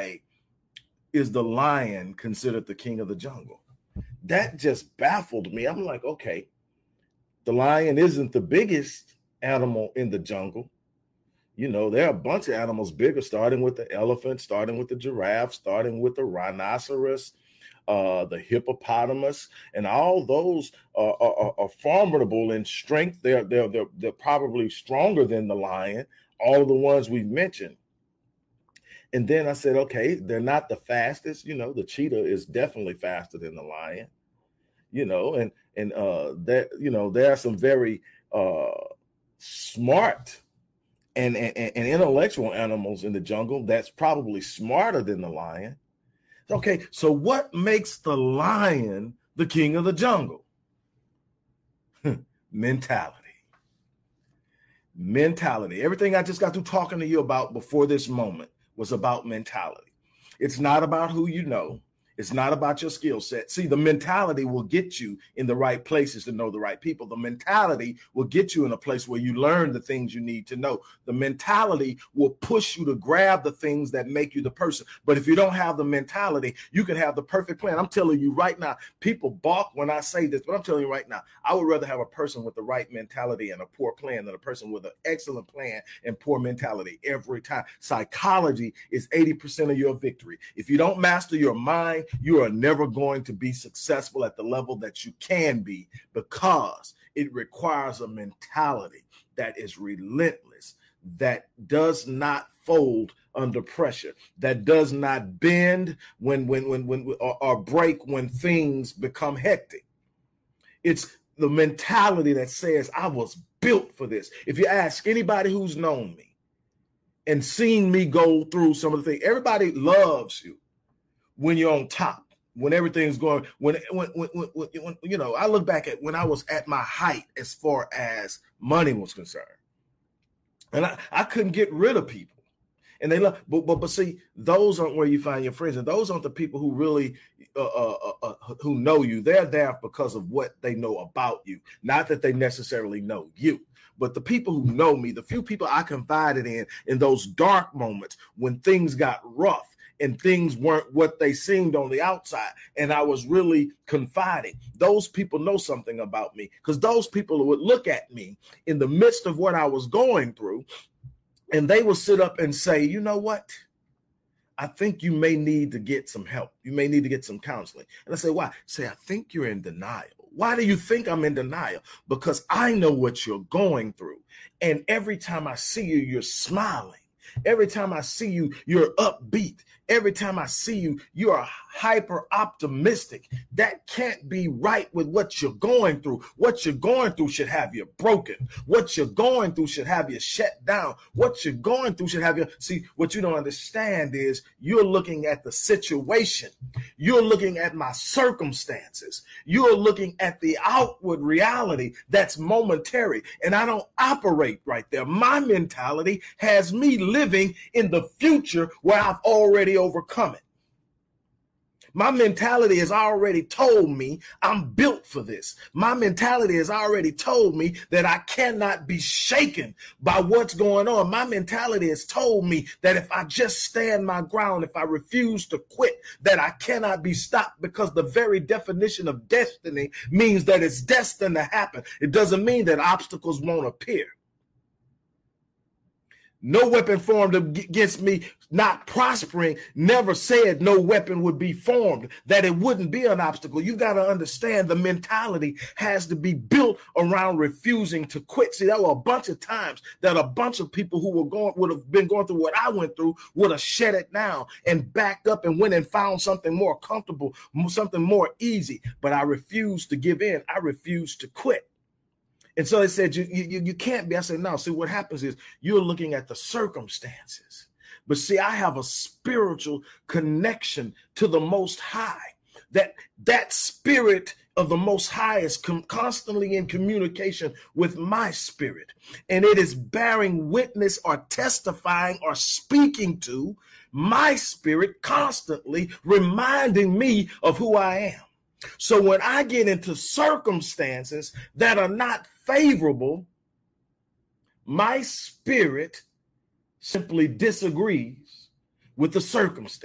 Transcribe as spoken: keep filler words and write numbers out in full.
why is the lion considered the king of the jungle? That just baffled me. I'm like, okay, the lion isn't the biggest animal in the jungle. You know, there are a bunch of animals bigger, starting with the elephant, starting with the giraffe, starting with the rhinoceros, uh, the hippopotamus, and all those are, are, are formidable in strength. They're, they're, they're, they're probably stronger than the lion, all of the ones we've mentioned. And then I said, okay, they're not the fastest. You know, the cheetah is definitely faster than the lion, you know, and, and uh, that, you know, there are some very uh, smart and, and, and intellectual animals in the jungle that's probably smarter than the lion. Okay, so what makes the lion the king of the jungle? Mentality. Mentality. Everything I just got through talking to you about before this moment was about mentality. It's not about who you know. It's not about your skill set. See, the mentality will get you in the right places to know the right people. The mentality will get you in a place where you learn the things you need to know. The mentality will push you to grab the things that make you the person. But if you don't have the mentality, you can have the perfect plan. I'm telling you right now, people balk when I say this, but I'm telling you right now, I would rather have a person with the right mentality and a poor plan than a person with an excellent plan and poor mentality every time. Psychology is eighty percent of your victory. If you don't master your mind, you are never going to be successful at the level that you can be, because it requires a mentality that is relentless, that does not fold under pressure, that does not bend when, when, when, when, or, or break when things become hectic. It's the mentality that says, I was built for this. If you ask anybody who's known me and seen me go through some of the things, everybody loves you when you're on top, when everything's going, when, when, when, when, when, you know, I look back at when I was at my height as far as money was concerned, and I, I couldn't get rid of people, and they love, but, but, but see, those aren't where you find your friends, and those aren't the people who really, uh, uh, uh, who know you. They're there because of what they know about you, not that they necessarily know you. But the people who know me, the few people I confided in, in those dark moments when things got rough, and things weren't what they seemed on the outside, and I was really confiding, those people know something about me, because those people would look at me in the midst of what I was going through, and they will sit up and say, you know what? I think you may need to get some help. You may need to get some counseling. And I say, why? Say, I think you're in denial. Why do you think I'm in denial? Because I know what you're going through. And every time I see you, you're smiling. Every time I see you, you're upbeat. Every time I see you, you are hyper optimistic. That can't be right with what you're going through. What you're going through should have you broken. What you're going through should have you shut down. What you're going through should have you. See, what you don't understand is you're looking at the situation. You're looking at my circumstances. You're looking at the outward reality that's momentary. And I don't operate right there. My mentality has me living in the future where I've already overcome it. My mentality has already told me I'm built for this. My mentality has already told me that I cannot be shaken by what's going on. My mentality has told me that if I just stand my ground, if I refuse to quit, that I cannot be stopped, because the very definition of destiny means that it's destined to happen. It doesn't mean that obstacles won't appear. No weapon formed against me not prospering never said no weapon would be formed, that it wouldn't be an obstacle. You got to understand the mentality has to be built around refusing to quit. See, there were a bunch of times that a bunch of people who were going would have been going through what I went through would have shut it down and backed up and went and found something more comfortable, something more easy. But I refused to give in. I refused to quit. And so they said, you, you, you can't be. I said, no, see, what happens is you're looking at the circumstances. But see, I have a spiritual connection to the Most High. That, that spirit of the Most High is com- constantly in communication with my spirit. And it is bearing witness or testifying or speaking to my spirit, constantly reminding me of who I am. So when I get into circumstances that are not favorable, my spirit simply disagrees with the circumstance.